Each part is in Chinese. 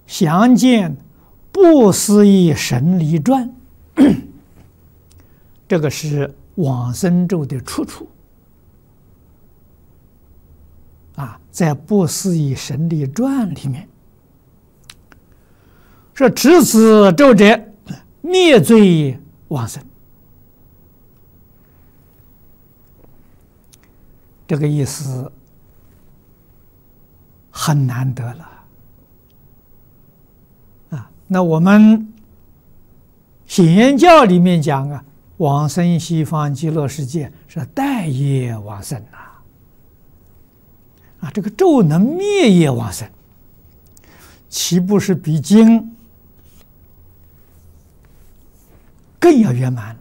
详见不思议神力传，这个是往生咒的出处啊，在不思议神力传里面说，持此咒者，灭罪往生。这个意思很难得了啊！那我们显严教里面讲啊，往生西方极乐世界是带业往生啊，这个咒能灭业往生，岂不是比经更要圆满了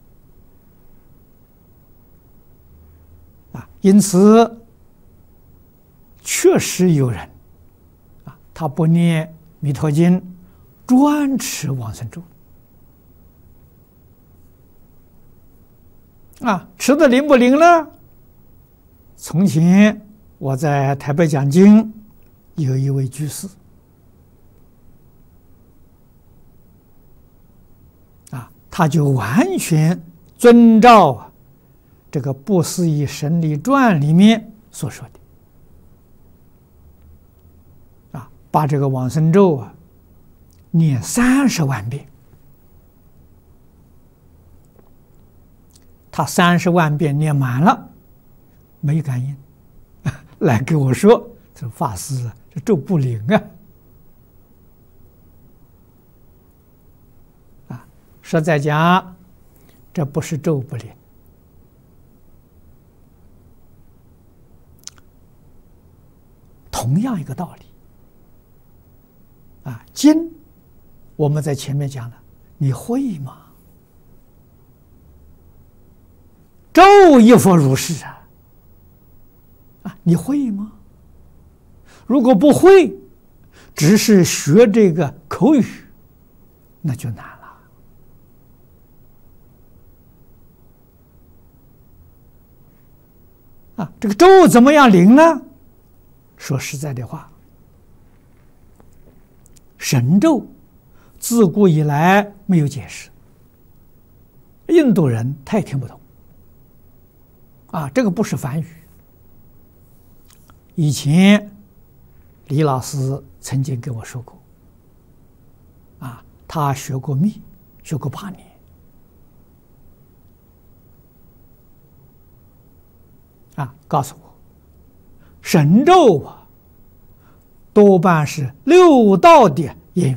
啊？因此，确实有人啊，他不念弥陀经，专持往生咒啊，持的灵不灵呢？从前我在台北讲经，有一位居士啊，他就完全遵照这个不思议神力传里面所说的啊，把这个往生咒啊念30万遍。他30万遍念满了，没感应，来跟我说：“这法师啊，这咒不灵啊！”啊，实在讲，这不是咒不灵，同样一个道理啊。经我们在前面讲了，你会吗？咒亦复如是啊！你会吗？如果不会，只是学这个口语，那就难了啊！这个咒怎么样灵呢？说实在的话，神咒自古以来没有解释，印度人他也听不懂。啊，这个不是梵语。以前李老师曾经跟我说过，啊，他学过密，学过8年，啊，告诉我，神咒啊，多半是6道的言语。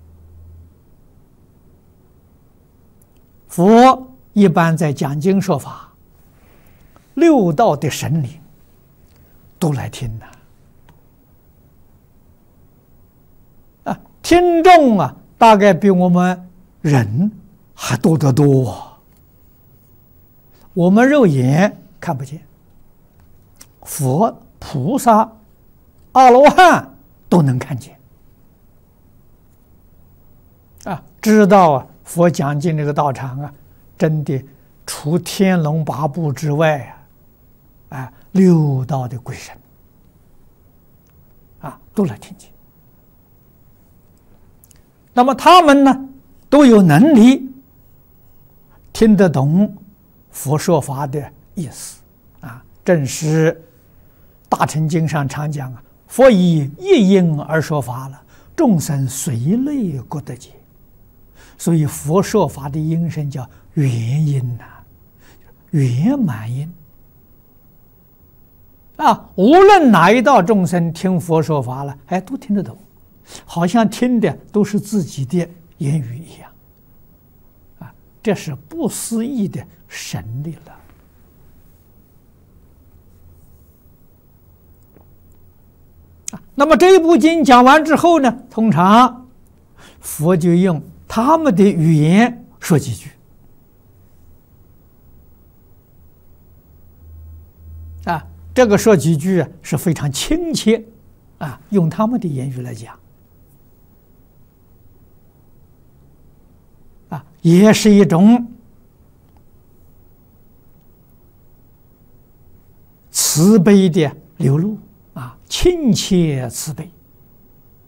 佛一般在讲经说法。6道的神灵都来听呐，啊，听众啊，大概比我们人还多得多。我们肉眼看不见，佛、菩萨、阿罗汉都能看见，啊，知道啊，佛讲经这个道场啊，真的除天龙八部之外啊。6道的鬼神啊，都来听见。那么他们呢，都有能力听得懂佛说法的意思啊。正是《大乘经》上常讲啊，佛以一音而说法了，众生随类各得解。所以佛说法的音声叫圆音呐，圆满音。啊，无论哪一道众生听佛说法了，都听得懂，好像听的都是自己的言语一样。啊，这是不思议的神力了。啊，那么这一部经讲完之后呢，通常佛就用他们的语言说几句。啊。这个说几句是非常亲切，啊，用他们的言语来讲，啊，也是一种慈悲的流露，啊，亲切慈悲。